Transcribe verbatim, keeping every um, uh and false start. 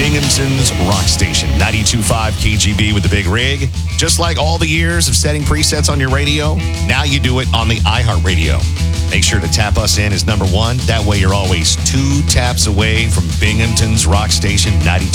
Binghamton's Rock Station, ninety-two point five K G B with the big rig. Just like all the years of setting presets on your radio, now you do it on the iHeartRadio. Make sure to tap us in as number one. That way you're always two taps away from Binghamton's Rock Station, ninety-two.